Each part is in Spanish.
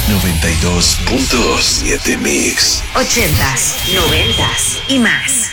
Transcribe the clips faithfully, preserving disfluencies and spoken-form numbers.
noventa y dos punto siete Mix. Ochentas, noventas y más.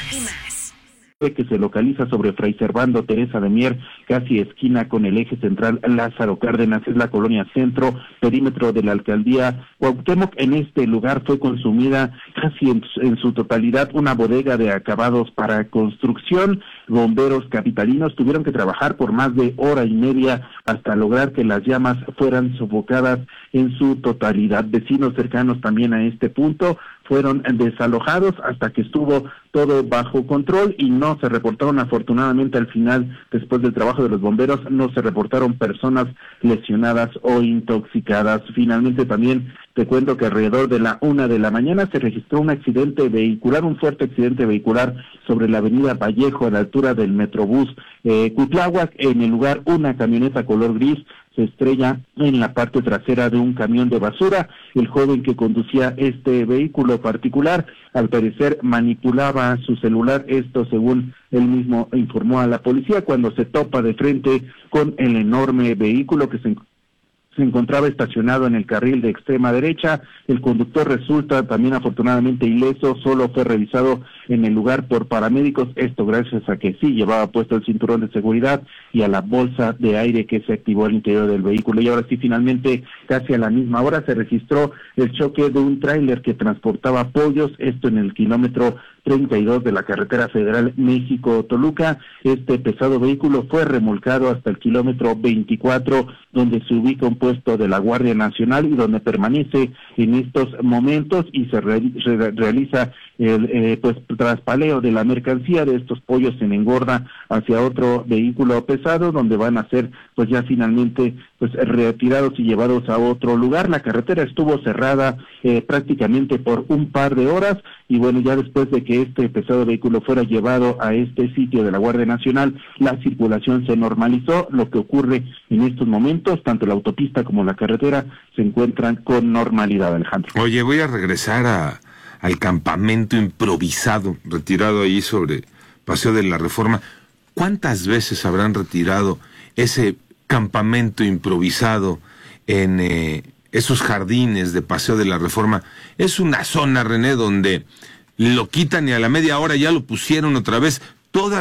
Que se localiza sobre Fray Servando Teresa de Mier, casi esquina con el eje central Lázaro Cárdenas, es la colonia Centro, perímetro de la alcaldía Cuauhtémoc. En este lugar fue consumida casi en, en su totalidad una bodega de acabados para construcción. Bomberos capitalinos tuvieron que trabajar por más de hora y media hasta lograr que las llamas fueran sofocadas en su totalidad. Vecinos cercanos también a este punto fueron desalojados hasta que estuvo todo bajo control y no se reportaron, afortunadamente al final, después del trabajo de los bomberos, no se reportaron personas lesionadas o intoxicadas. Finalmente también te cuento que alrededor de la una de la mañana se registró un accidente vehicular, un fuerte accidente vehicular sobre la avenida Vallejo a la altura del Metrobús eh, Cuitláhuac. En el lugar, una camioneta color gris se estrella en la parte trasera de un camión de basura. El joven que conducía este vehículo particular, al parecer manipulaba su celular, esto según él mismo informó a la policía, cuando se topa de frente con el enorme vehículo que se se encontraba estacionado en el carril de extrema derecha. El conductor resulta también afortunadamente ileso, solo fue revisado en el lugar por paramédicos, esto gracias a que sí llevaba puesto el cinturón de seguridad y a la bolsa de aire que se activó al interior del vehículo. Y ahora sí, finalmente, casi a la misma hora se registró el choque de un tráiler que transportaba pollos, esto en el kilómetro treinta y dos de la carretera federal México-Toluca. Este pesado vehículo fue remolcado hasta el kilómetro veinticuatro, donde se ubica un puesto de la Guardia Nacional y donde permanece en estos momentos y se re re realiza el eh, pues traspaleo de la mercancía de estos pollos en engorda hacia otro vehículo pesado, donde van a ser pues ya finalmente pues retirados y llevados a otro lugar. La carretera estuvo cerrada eh, prácticamente por un par de horas y bueno, ya después de que este pesado vehículo fuera llevado a este sitio de la Guardia Nacional, la circulación se normalizó. Lo que ocurre en estos momentos, tanto la autopista como la carretera se encuentran con normalidad, Alejandro. Oye, voy a regresar a al campamento improvisado retirado ahí sobre Paseo de la Reforma. ¿Cuántas veces habrán retirado ese campamento improvisado en eh, esos jardines de Paseo de la Reforma? Es una zona, René, donde lo quitan y a la media hora ya lo pusieron otra vez. Toda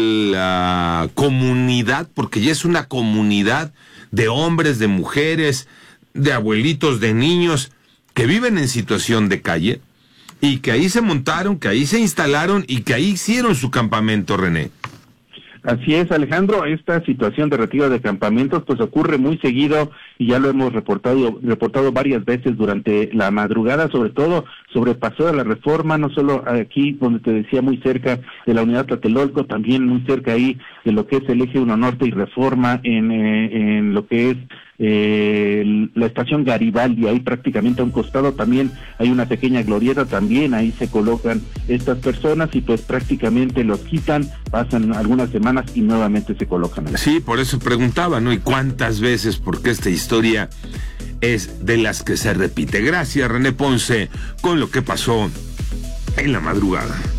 la comunidad, porque ya es una comunidad de hombres, de mujeres, de abuelitos, de niños, que viven en situación de calle, y que ahí se montaron, que ahí se instalaron y que ahí hicieron su campamento, René. Así es, Alejandro, esta situación de retiro de campamentos pues ocurre muy seguido y ya lo hemos reportado reportado varias veces durante la madrugada, sobre todo sobre Paseo de la Reforma, no solo aquí donde te decía muy cerca de la unidad Tlatelolco, también muy cerca ahí de lo que es el eje uno Norte y Reforma, en, eh, en lo que es eh, la estación Garibaldi, ahí prácticamente a un costado también hay una pequeña glorieta, también ahí se colocan estas personas y pues prácticamente los quitan, pasan algunas semanas y nuevamente se colocan. Sí, por eso preguntaba, ¿no? ¿Y cuántas veces? Porque esta historia es de las que se repite. Gracias, René Ponce, con lo que pasó en la madrugada.